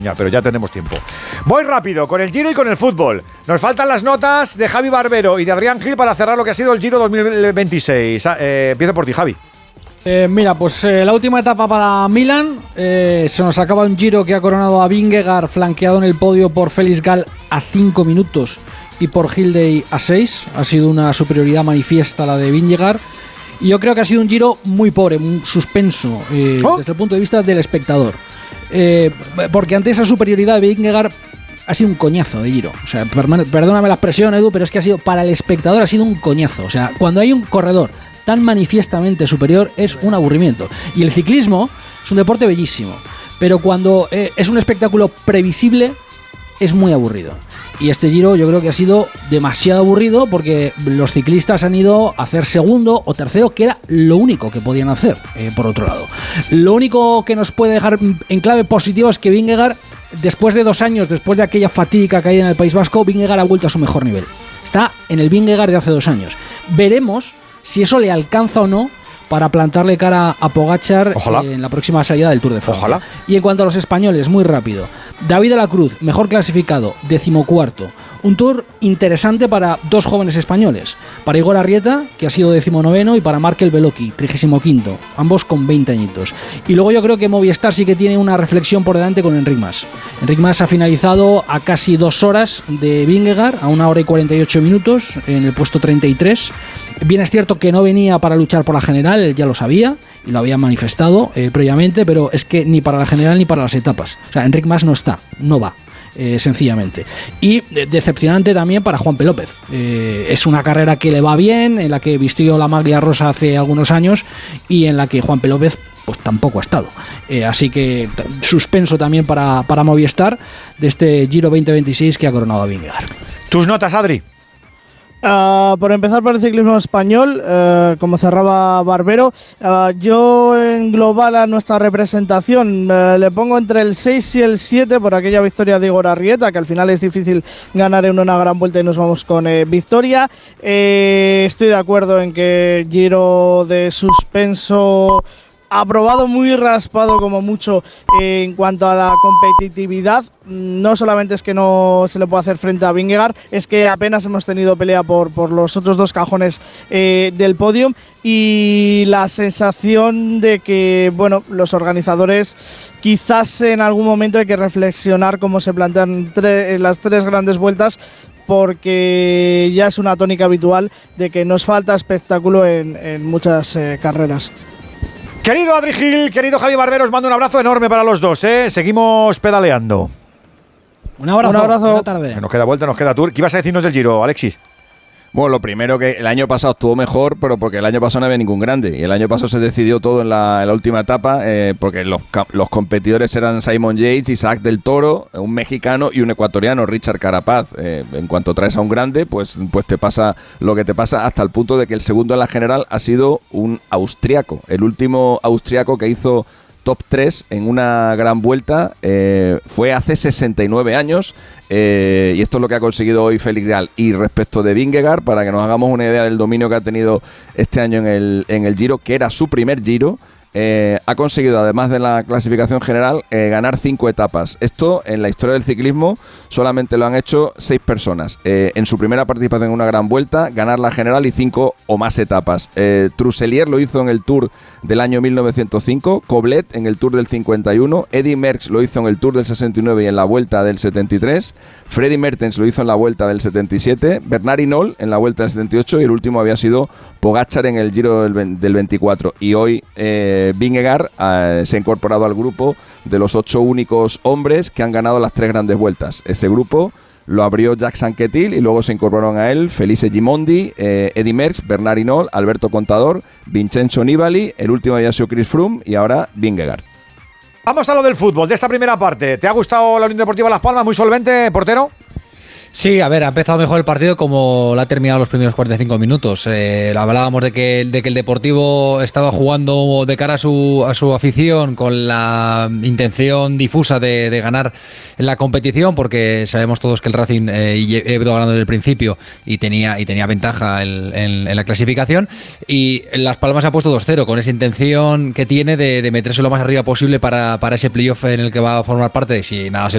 Pero ya tenemos tiempo. Voy rápido con el Giro y con el fútbol. Nos faltan las notas de Javi Barbero y de Adrián Gil para cerrar lo que ha sido el Giro 2026. Empiezo por ti, Javi. Mira, pues la última etapa para Milan. Se nos acaba un Giro que ha coronado a Vingegaard, flanqueado en el podio por Félix Gall a 5 minutos y por Hindley a 6. Ha sido una superioridad manifiesta la de Vingegaard. Y yo creo que ha sido un Giro muy pobre, muy suspenso desde el punto de vista del espectador. Porque ante esa superioridad de Vingegaard ha sido un coñazo de Giro. O sea, perdóname la expresión, Edu, pero es que ha sido, para el espectador ha sido un coñazo. O sea, cuando hay un corredor tan manifiestamente superior es un aburrimiento. Y el ciclismo es un deporte bellísimo, pero cuando es un espectáculo previsible es muy aburrido. Y este Giro yo creo que ha sido demasiado aburrido porque los ciclistas han ido a hacer segundo o tercero, que era lo único que podían hacer, por otro lado. Lo único que nos puede dejar en clave positiva es que Vingegaard, después de 2 años, después de aquella fatídica caída en el País Vasco, Vingegaard ha vuelto a su mejor nivel. Está en el Vingegaard de hace 2 años. Veremos si eso le alcanza o no para plantarle cara a Pogačar en la próxima salida del Tour de Francia. Ojalá. Y en cuanto a los españoles, muy rápido. David de la Cruz, mejor clasificado, 14º. Un Tour interesante para 2 jóvenes españoles. Para Igor Arrieta, que ha sido 19º, y para Markel Beloki, 35º. Ambos con 20 añitos. Y luego yo creo que Movistar sí que tiene una reflexión por delante con Enric Mas. Enric Mas ha finalizado a casi 2 horas de Vingegaard, a 1 hora y 48 minutos, en el puesto 33. Bien es cierto que no venía para luchar por la general, él ya lo sabía y lo había manifestado previamente, pero es que ni para la general ni para las etapas. O sea, Enric Mas no va, sencillamente. Y decepcionante también para Juanpe López. Es una carrera que le va bien, en la que vistió la maglia rosa hace algunos años y en la que Juanpe López pues tampoco ha estado. Así que suspenso también para Movistar de este Giro 2026 que ha coronado a Vingegaard. ¿Tus notas, Adri? Por empezar por el ciclismo español, como cerraba Barbero, yo en global a nuestra representación le pongo entre el 6 y el 7 por aquella victoria de Igor Arrieta, que al final es difícil ganar en una gran vuelta y nos vamos con victoria. Estoy de acuerdo en que Giro de suspenso, aprobado muy raspado como mucho en cuanto a la competitividad. No solamente es que no se le puede hacer frente a Vingegaard, es que apenas hemos tenido pelea por los otros 2 cajones del podium, y la sensación de que, bueno, los organizadores quizás en algún momento hay que reflexionar cómo se plantean las 3 grandes vueltas, porque ya es una tónica habitual de que nos falta espectáculo en muchas carreras. Querido Adri Gil, querido Javi Barbero, os mando un abrazo enorme para los dos, ¿eh? Seguimos pedaleando. Un abrazo. Buena tarde. Nos queda vuelta, nos queda tour. ¿Qué ibas a decirnos del Giro, Alexis? Bueno, lo primero, que el año pasado estuvo mejor, pero porque el año pasado no había ningún grande. Y el año pasado se decidió todo en la última etapa, porque los competidores eran Simon Yates, Isaac del Toro, un mexicano y un ecuatoriano, Richard Carapaz. En cuanto traes a un grande, pues te pasa lo que te pasa, hasta el punto de que el segundo en la general ha sido un austriaco. El último austriaco que hizo top 3 en una gran vuelta fue hace 69 años, y esto es lo que ha conseguido hoy Félix Gall. Y respecto de Vingegaard, para que nos hagamos una idea del dominio que ha tenido este año en el Giro, que era su primer Giro, ha conseguido, además de la clasificación general, ganar 5 etapas. Esto en la historia del ciclismo solamente lo han hecho 6 personas. En su primera participación en una gran vuelta, ganar la general y 5 o más etapas. Truselier lo hizo en el Tour del año 1905, Coblet en el Tour del 51, Eddy Merckx lo hizo en el Tour del 69 y en la Vuelta del 73, Freddy Mertens lo hizo en la Vuelta del 77, Bernard Hinault en la Vuelta del 78 y el último había sido Pogačar en el Giro del 24. Y hoy Vingegaard se ha incorporado al grupo de los 8 únicos hombres que han ganado las 3 grandes vueltas. Este grupo lo abrió Jacques Anquetil y luego se incorporaron a él Felice Gimondi, Eddy Merckx, Bernard Hinault, Alberto Contador, Vincenzo Nibali, el último había sido Chris Froome y ahora Vingegaard. Vamos a lo del fútbol, de esta primera parte. ¿Te ha gustado la Unión Deportiva Las Palmas? Muy solvente, portero. Sí, a ver, ha empezado mejor el partido como lo ha terminado los primeros 45 minutos. Hablábamos de que el Deportivo estaba jugando de cara a su afición con la intención difusa de ganar la competición, porque sabemos todos que el Racing ido ganando desde el principio y tenía ventaja en la clasificación, y Las Palmas ha puesto 2-0 con esa intención que tiene de meterse lo más arriba posible para ese playoff en el que va a formar parte, si nada se